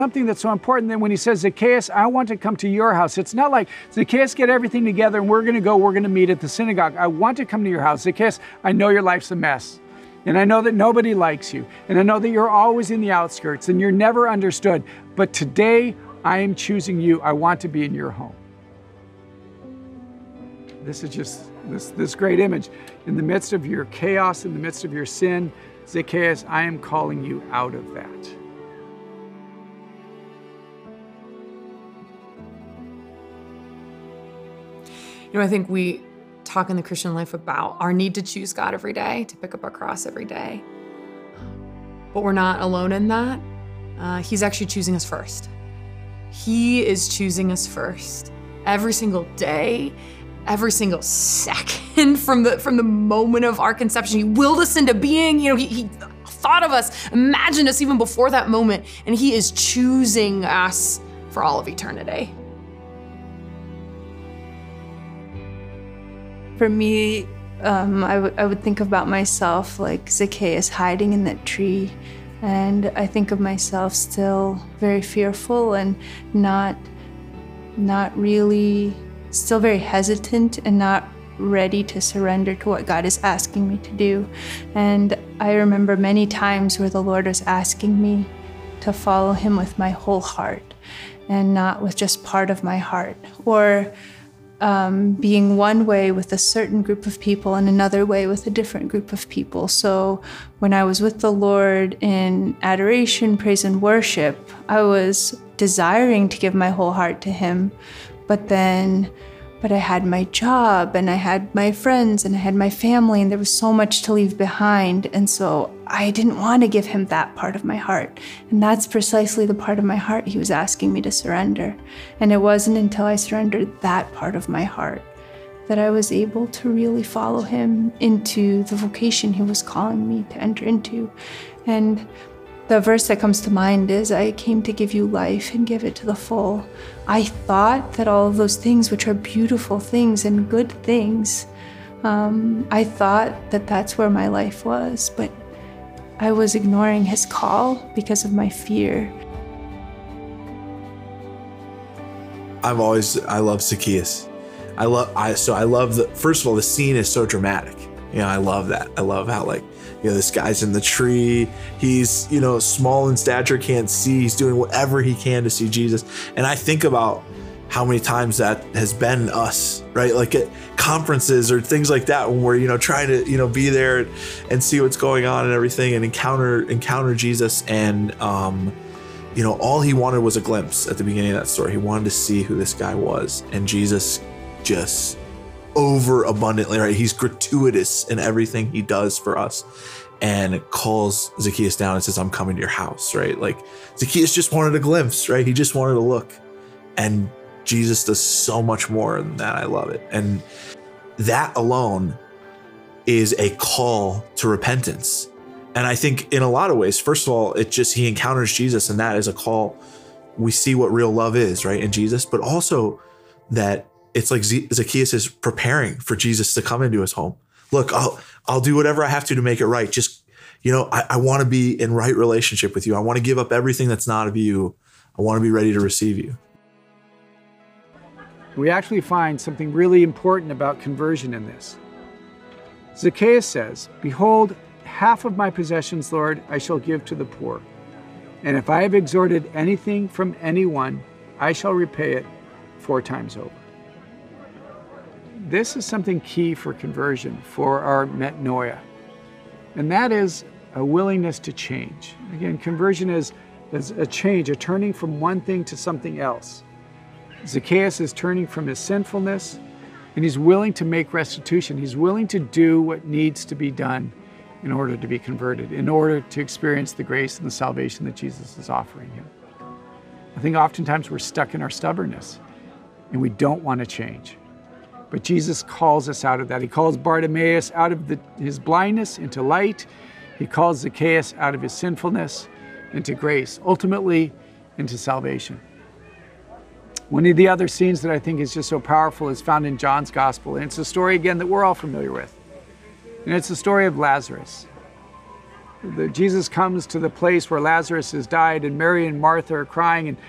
Something that's so important that when he says, Zacchaeus, I want to come to your house. It's not like, Zacchaeus, get everything together and we're going to meet at the synagogue. I want to come to your house. Zacchaeus, I know your life's a mess. And I know that nobody likes you. And I know that you're always in the outskirts and you're never understood. But today I am choosing you. I want to be in your home. This is just this great image. In the midst of your chaos, in the midst of your sin, Zacchaeus, I am calling you out of that. You know, I think we talk in the Christian life about our need to choose God every day, to pick up our cross every day. But we're not alone in that. He's actually choosing us first. He is choosing us first. Every single day, every single second from the moment of our conception. He willed us into being. You know, he thought of us, imagined us even before that moment, and he is choosing us for all of eternity. For me, I would think about myself like Zacchaeus hiding in that tree. And I think of myself still very fearful and not really, still very hesitant and not ready to surrender to what God is asking me to do. And I remember many times where the Lord was asking me to follow him with my whole heart and not with just part of my heart, or being one way with a certain group of people and another way with a different group of people. So when I was with the Lord in adoration, praise, and worship, I was desiring to give my whole heart to him. But I had my job and I had my friends and I had my family, and there was so much to leave behind. And so I didn't want to give him that part of my heart. And that's precisely the part of my heart he was asking me to surrender. And it wasn't until I surrendered that part of my heart that I was able to really follow him into the vocation he was calling me to enter into. And the verse that comes to mind is, I came to give you life and give it to the full. I thought that all of those things, which are beautiful things and good things, I thought that that's where my life was, but I was ignoring his call because of my fear. I love Zacchaeus. I love first of all, the scene is so dramatic. You know, I love that. I love how, like, you know, this guy's in the tree. He's, you know, small in stature, can't see. He's doing whatever he can to see Jesus. And I think about how many times that has been us, right? Like at conferences or things like that, when we're, you know, trying to, you know, be there and see what's going on and everything, and encounter Jesus. And, you know, all he wanted was a glimpse at the beginning of that story. He wanted to see who this guy was. And Jesus just over abundantly, right? He's gratuitous in everything he does for us, and calls Zacchaeus down and says, I'm coming to your house, right? Like Zacchaeus just wanted a glimpse, right? He just wanted to look. And Jesus does so much more than that. I love it. And that alone is a call to repentance. And I think in a lot of ways, first of all, he encounters Jesus, and that is a call. We see what real love is, right, in Jesus, but also that it's like Zacchaeus is preparing for Jesus to come into his home. Look, I'll do whatever I have to make it right. Just, you know, I want to be in right relationship with you. I want to give up everything that's not of you. I want to be ready to receive you. We actually find something really important about conversion in this. Zacchaeus says, behold, half of my possessions, Lord, I shall give to the poor. And if I have extorted anything from anyone, I shall repay it 4 times over. This is something key for conversion, for our metanoia. And that is a willingness to change. Again, conversion is a change, a turning from one thing to something else. Zacchaeus is turning from his sinfulness, and he's willing to make restitution. He's willing to do what needs to be done in order to be converted, in order to experience the grace and the salvation that Jesus is offering him. I think oftentimes we're stuck in our stubbornness, and we don't want to change. But Jesus calls us out of that. He calls Bartimaeus out of his blindness into light. He calls Zacchaeus out of his sinfulness into grace, ultimately into salvation. One of the other scenes that I think is just so powerful is found in John's Gospel. And it's a story, again, that we're all familiar with. And it's the story of Lazarus. Jesus comes to the place where Lazarus has died, and Mary and Martha are crying, and